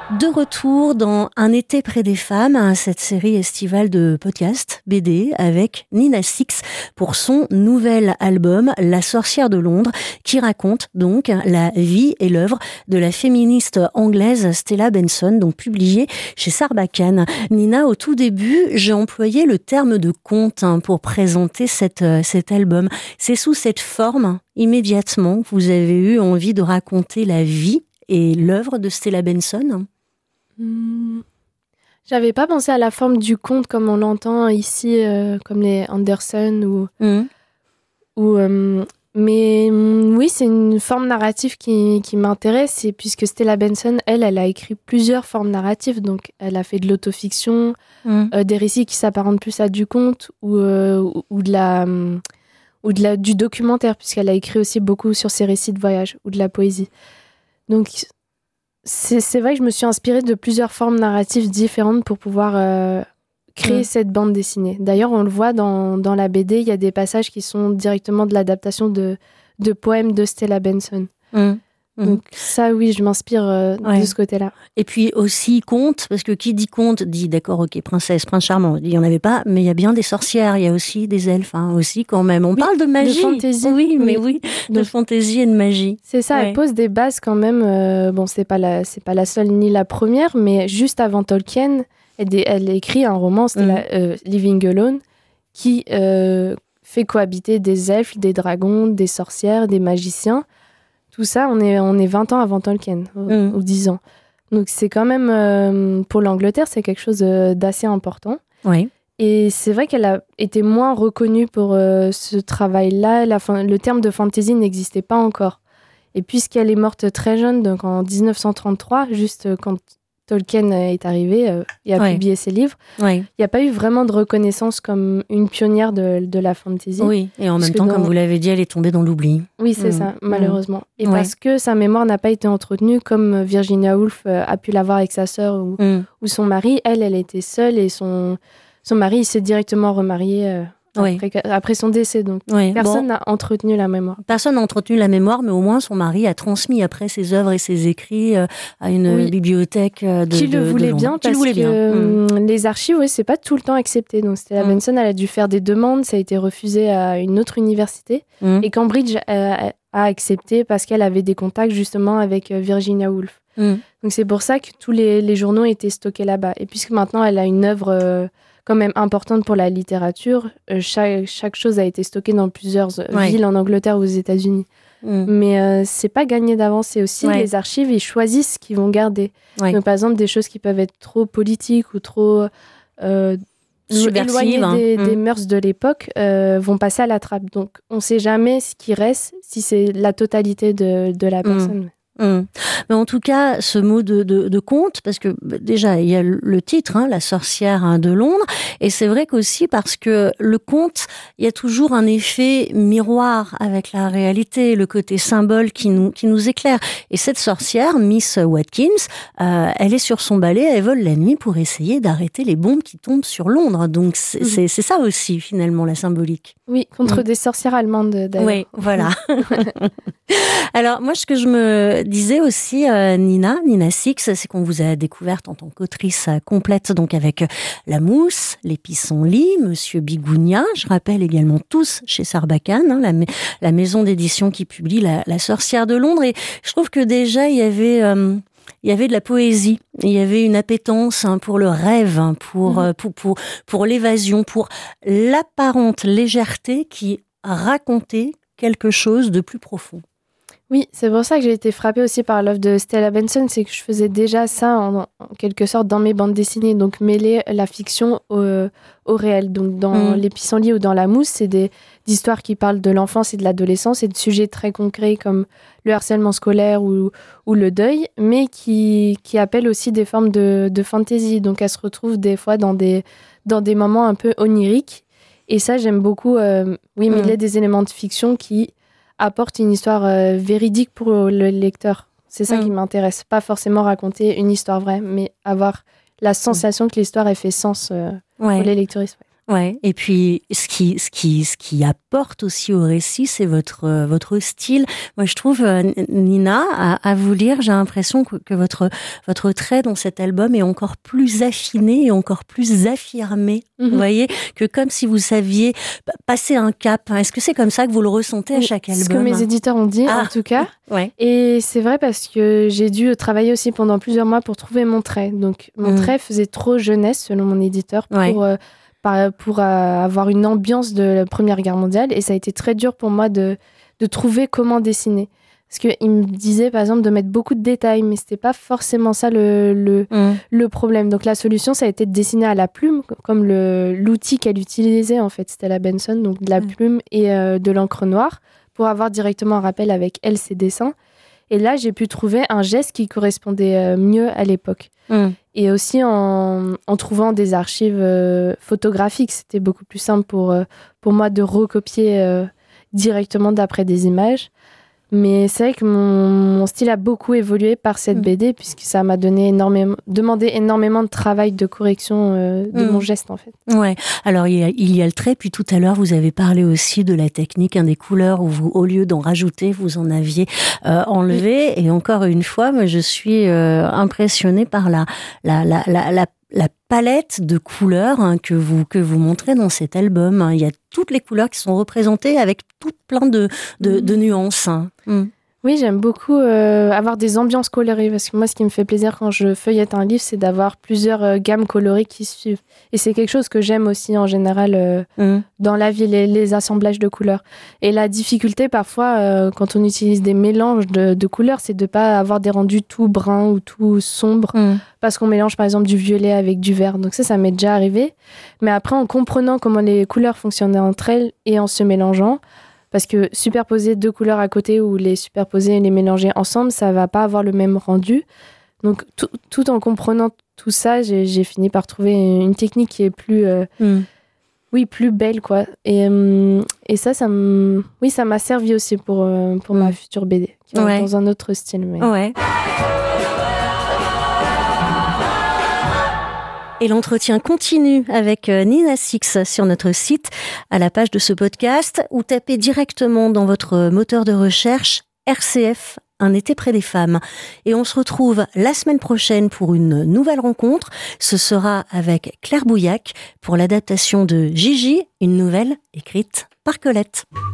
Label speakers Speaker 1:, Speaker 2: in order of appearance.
Speaker 1: De retour dans Un été près des femmes, cette série estivale de podcasts BD avec Nina Six pour son nouvel album La sorcière de Londres, qui raconte donc la vie et l'œuvre de la féministe anglaise Stella Benson, donc publié chez Sarbacane. Nina, au tout début, j'ai employé le terme de conte pour présenter cet album. C'est sous cette forme, immédiatement, que vous avez eu envie de raconter la vie et l'œuvre de Stella Benson?
Speaker 2: J'avais pas pensé à la forme du conte comme on l'entend ici, comme les Andersen mais oui, c'est une forme narrative qui m'intéresse, et puisque Stella Benson, elle a écrit plusieurs formes narratives, donc elle a fait de l'autofiction, des récits qui s'apparentent plus à du conte ou du documentaire, puisqu'elle a écrit aussi beaucoup sur ses récits de voyage ou de la poésie. Donc c'est vrai que je me suis inspirée de plusieurs formes narratives différentes pour pouvoir créer cette bande dessinée. D'ailleurs, on le voit dans la BD, il y a des passages qui sont directement de l'adaptation de poèmes de Stella Benson. Donc ça, oui, je m'inspire de ce côté-là.
Speaker 1: Et puis aussi conte, parce que qui dit conte dit d'accord, ok, princesse, prince charmant, il n'y en avait pas, mais il y a bien des sorcières, il y a aussi des elfes, aussi quand même. On parle de magie.
Speaker 2: De fantaisie.
Speaker 1: Oui, de fantaisie et de magie.
Speaker 2: C'est ça, elle pose des bases quand même. Bon, c'est pas la seule ni la première, mais juste avant Tolkien, elle écrit un roman, Living Alone, qui fait cohabiter des elfes, des dragons, des sorcières, des magiciens. Tout ça, on est 20 ans avant Tolkien, ou 10 ans. Donc c'est quand même, pour l'Angleterre, c'est quelque chose d'assez important.
Speaker 1: Oui.
Speaker 2: Et c'est vrai qu'elle a été moins reconnue pour ce travail-là. Le terme de fantasy n'existait pas encore. Et puisqu'elle est morte très jeune, donc en 1933, juste quand Tolkien est arrivé et a publié ses livres, il n'y a pas eu vraiment de reconnaissance comme une pionnière de la fantasy.
Speaker 1: Oui, et en même temps, comme vous l'avez dit, elle est tombée dans l'oubli.
Speaker 2: Oui, c'est ça, malheureusement. Et parce que sa mémoire n'a pas été entretenue, comme Virginia Woolf a pu l'avoir avec sa sœur ou son mari. Elle était seule, et son mari il s'est directement remarié après son décès. Donc personne n'a entretenu la mémoire.
Speaker 1: Personne n'a entretenu la mémoire, mais au moins son mari a transmis après ses œuvres et ses écrits à une bibliothèque
Speaker 2: qui le voulait bien, parce que les archives, c'est pas tout le temps accepté. Donc Stella Benson, elle a dû faire des demandes, ça a été refusé à une autre université, et Cambridge a accepté parce qu'elle avait des contacts justement avec Virginia Woolf. Donc c'est pour ça que tous les journaux étaient stockés là-bas. Et puisque maintenant elle a une œuvre quand même importante pour la littérature, chaque chose a été stockée dans plusieurs villes en Angleterre ou aux États-Unis. Mais c'est pas gagné d'avance, c'est aussi les archives, ils choisissent ce qu'ils vont garder. Donc par exemple, des choses qui peuvent être trop politiques ou trop éloignées des mœurs de l'époque vont passer à la trappe. Donc on sait jamais ce qui reste, si c'est la totalité de la personne.
Speaker 1: Mais en tout cas, ce mot de conte, parce que déjà, il y a le titre, La sorcière de Londres, et c'est vrai qu'aussi parce que le conte, il y a toujours un effet miroir avec la réalité, le côté symbole qui nous éclaire. Et cette sorcière, Miss Watkins, elle est sur son balai, elle vole la nuit pour essayer d'arrêter les bombes qui tombent sur Londres. Donc c'est ça aussi, finalement, la symbolique.
Speaker 2: Oui, contre des sorcières allemandes, d'ailleurs.
Speaker 1: Oui, voilà. Alors, moi, ce que je me disais aussi, Nina Six, c'est qu'on vous a découverte en tant qu'autrice complète, donc avec La Mousse, Les Pissenlits, Monsieur Bigounia, je rappelle également tous chez Sarbacane, la maison d'édition qui publie la sorcière de Londres. Et je trouve que déjà, il y avait de la poésie, il y avait une appétence pour le rêve, pour l'évasion, pour l'apparente légèreté qui racontait quelque chose de plus profond.
Speaker 2: Oui, c'est pour ça que j'ai été frappée aussi par l'œuvre de Stella Benson, c'est que je faisais déjà ça en quelque sorte dans mes bandes dessinées, donc mêler la fiction au réel. Donc dans Les Pissenlits ou dans La Mousse, c'est des histoires qui parlent de l'enfance et de l'adolescence et de sujets très concrets comme le harcèlement scolaire ou le deuil, mais qui appellent aussi des formes de fantaisie. Donc elles se retrouvent des fois dans des moments un peu oniriques. Et ça, j'aime beaucoup mêler des éléments de fiction qui apporte une histoire véridique pour le lecteur. C'est ça qui m'intéresse. Pas forcément raconter une histoire vraie, mais avoir la sensation que l'histoire ait fait sens pour les lectrices.
Speaker 1: Ouais. Et puis ce qui apporte aussi au récit, c'est votre style. Moi, je trouve, Nina, à vous lire, j'ai l'impression que votre trait dans cet album est encore plus affiné et encore plus affirmé. Vous voyez, que comme si vous saviez passer un cap. Est-ce que c'est comme ça que vous le ressentez à chaque album?
Speaker 2: Ce que mes éditeurs ont dit, en tout cas.
Speaker 1: Ouais.
Speaker 2: Et c'est vrai parce que j'ai dû travailler aussi pendant plusieurs mois pour trouver mon trait. Donc, mon trait faisait trop jeunesse, selon mon éditeur, pour avoir une ambiance de la Première Guerre mondiale. Et ça a été très dur pour moi de trouver comment dessiner. Parce qu'il me disait, par exemple, de mettre beaucoup de détails, mais c'était pas forcément ça le problème. Donc, la solution, ça a été de dessiner à la plume, comme l'outil qu'elle utilisait, en fait, Stella Benson, donc de la plume et de l'encre noire, pour avoir directement un rappel avec elle, ses dessins. Et là, j'ai pu trouver un geste qui correspondait mieux à l'époque. Et aussi, en trouvant des archives photographiques, c'était beaucoup plus simple pour moi de recopier directement d'après des images. Mais c'est vrai que mon style a beaucoup évolué par cette BD, puisque ça m'a demandé énormément de travail de correction de mon geste, en fait.
Speaker 1: Ouais. Alors, il y a le trait, puis tout à l'heure, vous avez parlé aussi de la technique, des couleurs, où vous, au lieu d'en rajouter, vous en aviez enlevé. Et encore une fois, moi, je suis impressionnée par la palette de couleurs que vous montrez dans cet album. Il y a toutes les couleurs qui sont représentées avec tout plein de nuances.
Speaker 2: Oui, j'aime beaucoup avoir des ambiances colorées, parce que moi, ce qui me fait plaisir quand je feuillette un livre, c'est d'avoir plusieurs gammes colorées qui suivent. Et c'est quelque chose que j'aime aussi en général dans la vie, les assemblages de couleurs. Et la difficulté parfois, quand on utilise des mélanges de couleurs, c'est de ne pas avoir des rendus tout bruns ou tout sombres, parce qu'on mélange par exemple du violet avec du vert. Donc ça m'est déjà arrivé. Mais après, en comprenant comment les couleurs fonctionnaient entre elles et en se mélangeant, parce que superposer deux couleurs à côté ou les superposer et les mélanger ensemble, ça va pas avoir le même rendu. Donc, tout en comprenant tout ça, j'ai fini par trouver une technique qui est plus, plus belle, quoi. Et ça m'a servi aussi pour ma future BD, qui est dans un autre style. Mais...
Speaker 1: Ouais. Et l'entretien continue avec Nina Six sur notre site, à la page de ce podcast, ou tapez directement dans votre moteur de recherche RCF, un été près des femmes. Et on se retrouve la semaine prochaine pour une nouvelle rencontre. Ce sera avec Claire Bouillac pour l'adaptation de Gigi, une nouvelle écrite par Colette.